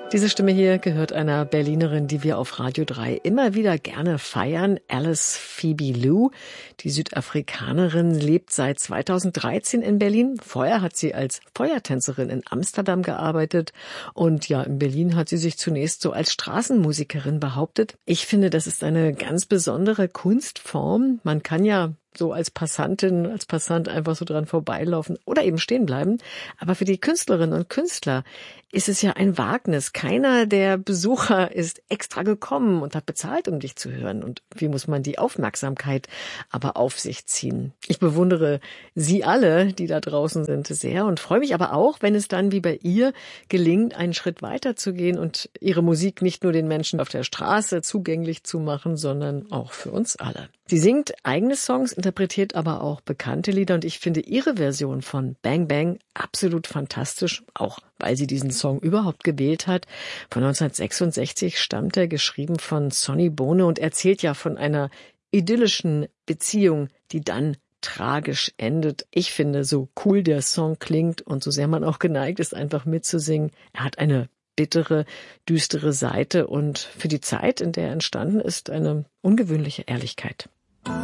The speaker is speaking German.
Diese Stimme hier gehört einer Berlinerin, die wir auf Radio 3 immer wieder gerne feiern, Alice Phoebe Lou. Die Südafrikanerin lebt seit 2013 in Berlin. Vorher hat sie als Feuertänzerin in Amsterdam gearbeitet und ja, in Berlin hat sie sich zunächst so als Straßenmusikerin behauptet. Ich finde, das ist eine ganz besondere Kunstform. Man kann ja so als Passantin, als Passant einfach so dran vorbeilaufen oder eben stehen bleiben. Aber für die Künstlerinnen und Künstler ist es ja ein Wagnis. Keiner der Besucher ist extra gekommen und hat bezahlt, um dich zu hören. Und wie muss man die Aufmerksamkeit aber auf sich ziehen? Ich bewundere Sie alle, die da draußen sind, sehr und freue mich aber auch, wenn es dann wie bei ihr gelingt, einen Schritt weiter zu gehen und ihre Musik nicht nur den Menschen auf der Straße zugänglich zu machen, sondern auch für uns alle. Sie singt eigene Songs, interpretiert aber auch bekannte Lieder und ich finde ihre Version von Bang Bang absolut fantastisch, auch weil sie diesen Song überhaupt gewählt hat. Von 1966 stammt er, geschrieben von Sonny Bono und erzählt ja von einer idyllischen Beziehung, die dann tragisch endet. Ich finde, so cool der Song klingt und so sehr man auch geneigt ist, einfach mitzusingen, er hat eine bittere, düstere Seite und für die Zeit, in der er entstanden ist, eine ungewöhnliche Ehrlichkeit.